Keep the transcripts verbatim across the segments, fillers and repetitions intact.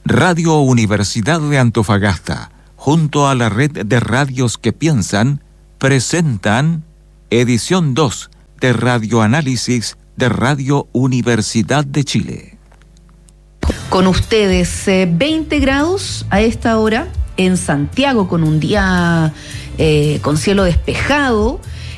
Radio Universidad de Antofagasta, junto a la red de radios que piensan, presentan edición dos de Radioanálisis de Radio Universidad de Chile. Con ustedes, eh, veinte grados a esta hora en Santiago, con un día eh, con cielo despejado.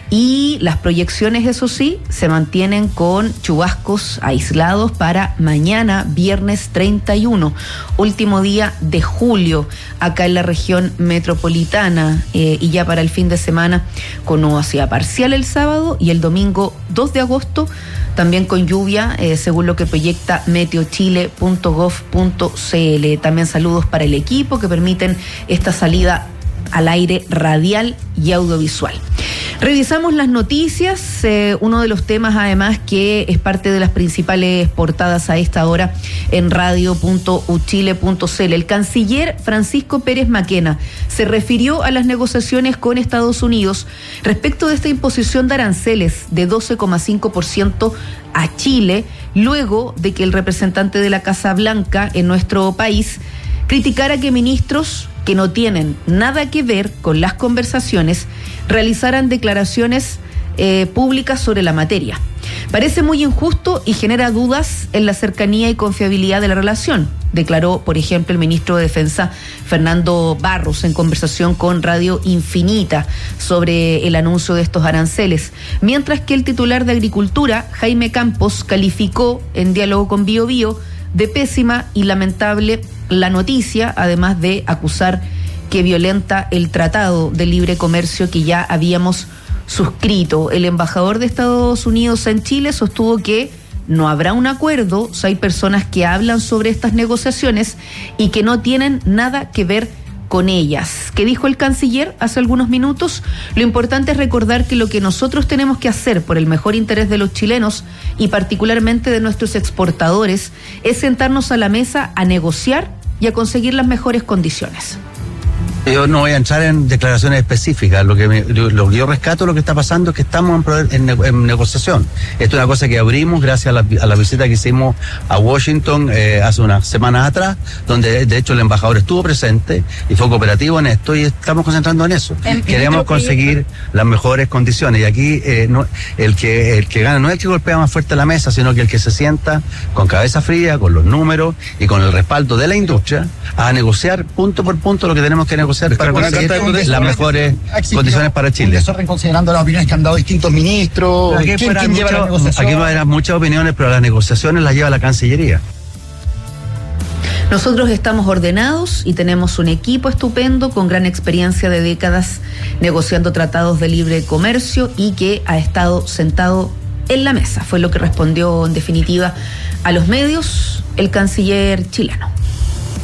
Y las proyecciones, eso sí, se mantienen con chubascos aislados para mañana, viernes treinta y uno, último día de julio, acá en la región metropolitana, eh, y ya para el fin de semana con nubosidad parcial el sábado y el domingo dos de agosto, también con lluvia, eh, según lo que proyecta meteochile punto gov punto cl. También saludos para el equipo que permiten esta salida al aire radial y audiovisual. Revisamos las noticias, eh, uno de los temas además que es parte de las principales portadas a esta hora en radio punto u chile punto c l. El canciller Francisco Pérez Maquena se refirió a las negociaciones con Estados Unidos respecto de esta imposición de aranceles de doce coma cinco por ciento a Chile, luego de que el representante de la Casa Blanca en nuestro país criticara que ministros que no tienen nada que ver con las conversaciones realizaran declaraciones eh, públicas sobre la materia. Parece muy injusto y genera dudas en la cercanía y confiabilidad de la relación, declaró, por ejemplo, el ministro de Defensa Fernando Barros en conversación con Radio Infinita sobre el anuncio de estos aranceles, mientras que el titular de Agricultura, Jaime Campos, calificó en diálogo con Bio Bio de pésima y lamentable la noticia, además de acusar que violenta el Tratado de Libre Comercio que ya habíamos suscrito. El embajador de Estados Unidos en Chile sostuvo que no habrá un acuerdo si hay personas que hablan sobre estas negociaciones y que no tienen nada que ver con ellas. ¿Qué dijo el canciller hace algunos minutos? Lo importante es recordar que lo que nosotros tenemos que hacer por el mejor interés de los chilenos y particularmente de nuestros exportadores es sentarnos a la mesa a negociar y a conseguir las mejores condiciones. Yo no voy a entrar en declaraciones específicas. Lo que, me, lo que yo rescato, lo que está pasando es que estamos en, en, en negociación. Esto es una cosa que abrimos gracias a la, a la visita que hicimos a Washington eh, hace unas semanas atrás, donde de hecho el embajador estuvo presente y fue cooperativo en esto y estamos concentrando en eso. En, Queremos en conseguir que... las mejores condiciones y aquí eh, no, el, que, el que gana no es el que golpea más fuerte la mesa, sino que el que se sienta con cabeza fría, con los números y con el respaldo de la industria a negociar punto por punto lo que tenemos que negociar para conseguir las mejores condiciones para Chile. Eso considerando las opiniones que han dado distintos ministros. Aquí, ¿Quién, ¿quién lleva la negociación? Aquí va a haber muchas opiniones, pero las negociaciones las lleva la Cancillería. Nosotros estamos ordenados y tenemos un equipo estupendo con gran experiencia de décadas negociando tratados de libre comercio y que ha estado sentado en la mesa. Fue lo que respondió en definitiva a los medios el canciller chileno.